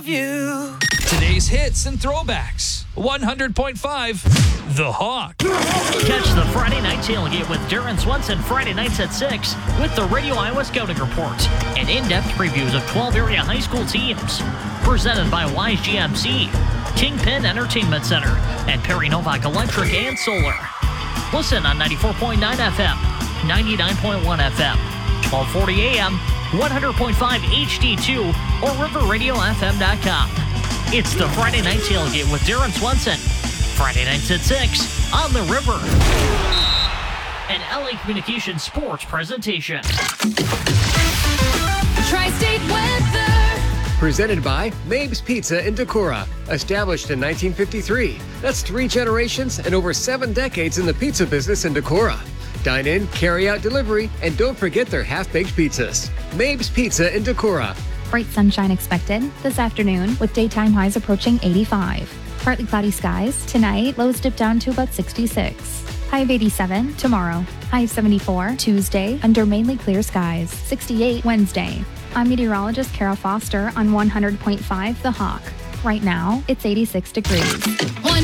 You. Today's hits and throwbacks. 100.5 The Hawk. Catch the Friday Night Tailgate with Darren Swenson Friday nights at 6 with the Radio Iowa Scouting Report and in-depth previews of 12 area high school teams. Presented by Wise GMC, Kingpin Entertainment Center, and Perry Novak Electric and Solar. Listen on 94.9 FM, 99.1 FM, 1240 AM, 100.5 HD2, or riverradiofm.com. It's the Friday Night Tailgate with Darren Swenson. Friday nights at 6 on the River. An LA Communications sports presentation. Tri-State weather. Presented by Mabe's Pizza in Decorah. Established in 1953. That's 3 generations and over 7 decades in the pizza business in Decorah. Dine in, carry out delivery, and don't forget their half-baked pizzas. Mabe's Pizza in Decorah. Bright sunshine expected this afternoon with daytime highs approaching 85. Partly cloudy skies. Tonight, lows dip down to about 66. High of 87 tomorrow. High of 74 Tuesday under mainly clear skies. 68 Wednesday. I'm meteorologist Kara Foster on 100.5 The Hawk. Right now, it's 86 degrees.